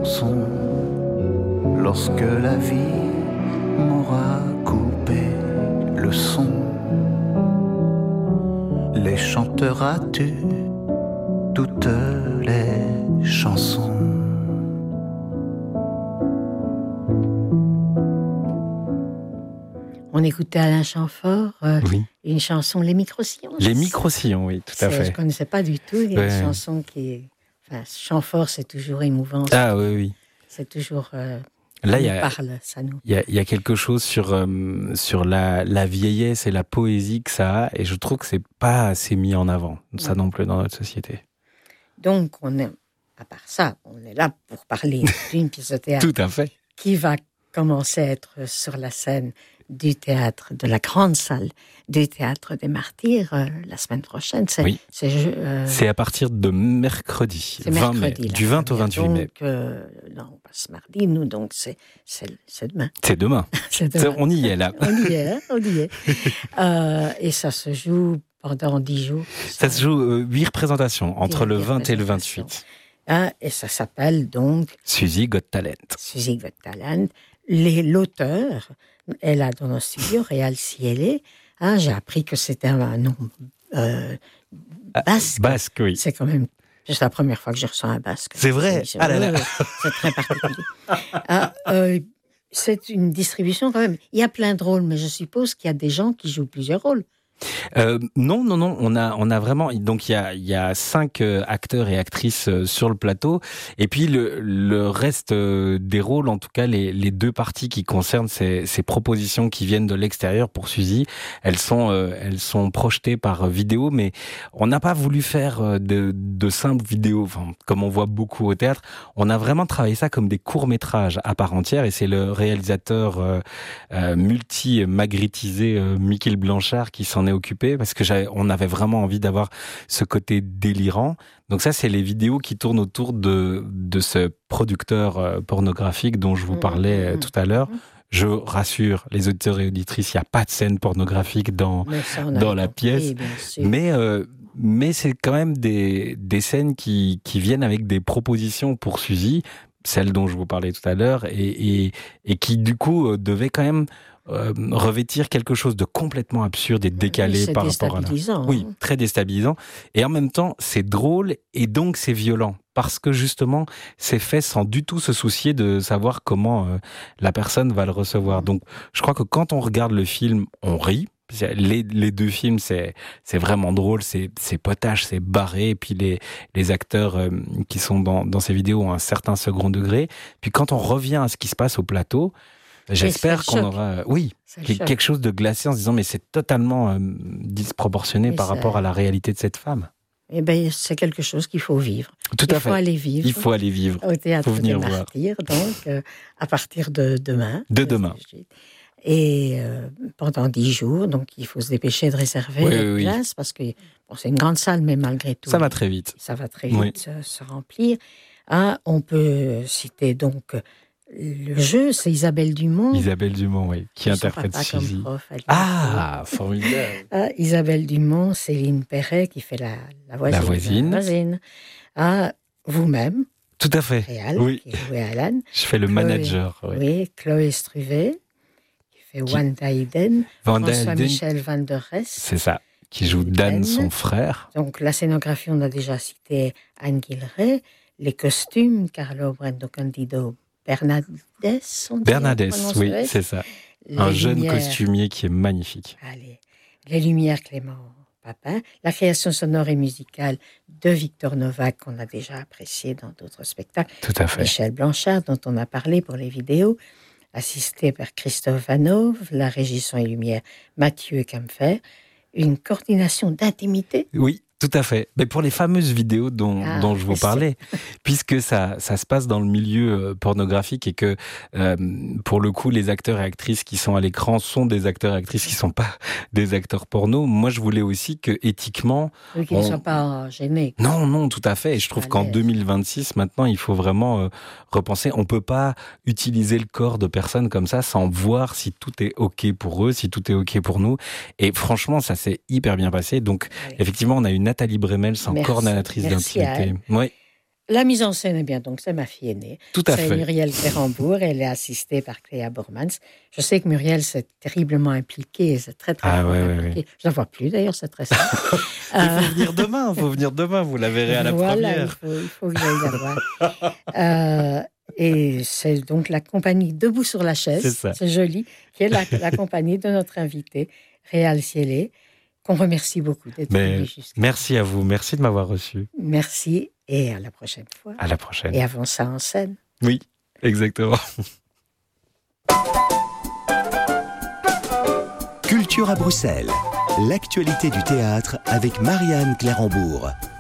chanson lorsque la vie m'aura coupé le son. Les chanteras-tu toutes les chansons? On écoutait Alain Chamfort, Oui. une chanson, Les Micro-Sillons. Les micro-sillons, oui, tout à fait. Je ne connaissais pas du tout. Il y a Ouais. une chanson qui... Enfin, Chamfort, c'est toujours émouvant. Ah oui, oui. C'est toujours... Là, il nous il y a quelque chose sur la vieillesse et la poésie que ça a, et je trouve que c'est pas assez mis en avant, ça non plus, dans notre société. Donc, à part ça, on est là pour parler d'une pièce de théâtre Tout à fait. qui va commencer à être sur la scène du théâtre, de la grande salle du théâtre des Martyrs la semaine prochaine. C'est à partir de mercredi, c'est 20 mai, mercredi, du 20 au 28 mai. Non, on passe mardi, nous, donc c'est demain. C'est demain. C'est demain. On y est là. On y est. Et ça se joue pendant 10 jours. Ça se joue 8 représentations entre le 20 et le représentations. 28. Et ça s'appelle donc Suzy Got Talent. Suzy Got Talent. L'auteur est là dans nos studios, Réal Cielé. J'ai appris que c'était un nom basque. Basque, oui. C'est quand même... C'est la première fois que je reçois un basque. C'est vrai. Ah là là. C'est très particulier. C'est une distribution quand même. Il y a plein de rôles, mais je suppose qu'il y a des gens qui jouent plusieurs rôles. Non. On a vraiment. Donc il y a 5 acteurs et actrices sur le plateau, et puis le reste des rôles, en tout cas les 2 parties qui concernent ces propositions qui viennent de l'extérieur pour Suzy, elles sont projetées par vidéo, mais on n'a pas voulu faire de simples vidéos, comme on voit beaucoup au théâtre. On a vraiment travaillé ça comme des courts-métrages à part entière, et c'est le réalisateur multi-magritisé Michael Blanchard qui s'en est occupé, parce que on avait vraiment envie d'avoir ce côté délirant. Donc ça, c'est les vidéos qui tournent autour de ce producteur pornographique dont je vous parlais tout à l'heure. Je rassure les auditeurs et auditrices, il n'y a pas de scène pornographique dans la pièce. Mais c'est quand même des scènes qui viennent avec des propositions pour Suzy, celle dont je vous parlais tout à l'heure, et qui du coup devaient quand même revêtir quelque chose de complètement absurde et décalé par rapport à là. Oui, très déstabilisant. Et en même temps, c'est drôle et donc c'est violent. Parce que justement, c'est fait sans du tout se soucier de savoir comment la personne va le recevoir. Donc, je crois que quand on regarde le film, on rit. Les 2 films, c'est vraiment drôle, c'est potache, c'est barré. Et puis les acteurs qui sont dans ces vidéos ont un certain second degré. Puis quand on revient à ce qui se passe au plateau, j'espère qu'on aura, quelque chose de glacé en se disant mais c'est totalement disproportionné par rapport à la réalité de cette femme. Eh bien, c'est quelque chose qu'il faut vivre. Tout à fait. Il faut aller vivre. Au théâtre des Martyrs, donc à partir de demain. De demain. Et pendant 10 jours, donc il faut se dépêcher de réserver les places, parce que c'est une grande salle, mais malgré tout... Ça va très vite. Ça va très vite se remplir. On peut citer donc... Le jeu, c'est Isabelle Dumont. Isabelle Dumont, oui, qui interprète Suzy. Formidable. Isabelle Dumont, Céline Perret qui fait la voisine. Vous-même. Tout à fait. Réal, oui. Qui joue Alan. Je fais le manager. Oui, Chloé Struvet, qui fait Wanda Eden. François-Michel Van der Rest. C'est ça. Qui joue Dan, son frère. Donc la scénographie, on a déjà cité Anne Guilleret. Les costumes, Carlo Brando Candido Bernadès, oui, c'est ça. Un jeune costumier qui est magnifique. Allez. Les lumières, Clément Papin. La création sonore et musicale de Victor Novak, qu'on a déjà apprécié dans d'autres spectacles. Tout à fait. Michel Blanchard, dont on a parlé pour les vidéos. Assisté par Christophe Vanov. La régie son et lumière, Mathieu Kempfer. Une coordination d'intimité. Oui. Tout à fait. Mais pour les fameuses vidéos dont je vous parlais, puisque ça se passe dans le milieu pornographique et que, pour le coup, les acteurs et actrices qui sont à l'écran sont des acteurs et actrices qui ne sont pas des acteurs porno, moi, je voulais aussi que, éthiquement... Qu'ils ne soient pas gênés. Non, tout à fait. Et je trouve qu'en 2026, maintenant, il faut vraiment repenser. On ne peut pas utiliser le corps de personnes comme ça sans voir si tout est OK pour eux, si tout est OK pour nous. Et franchement, ça s'est hyper bien passé. Donc, effectivement, on a une Nathalie Bremels en coordonnatrice d'intimité. Oui. La mise en scène, eh bien, donc, c'est ma fille aînée. Tout à C'est fait. Muriel Clérambourg. Elle est assistée par Cléa Bormans. Je sais que Muriel s'est terriblement impliquée. C'est très, très fort impliquée. Je ne la vois plus, d'ailleurs, c'est très simple. Il faut venir demain. Vous la verrez à la première. Il faut que j'aille la voir. Et c'est donc la compagnie Debout sur la chaise, c'est joli, qui est la compagnie de notre invité, Réal Siélé, qu'on remercie beaucoup d'être venu jusqu'à. Merci à vous, merci de m'avoir reçu. Merci et à la prochaine fois. À la prochaine. Et avant ça en scène. Oui, exactement. Culture à Bruxelles, l'actualité du théâtre avec Marianne Clérambourg.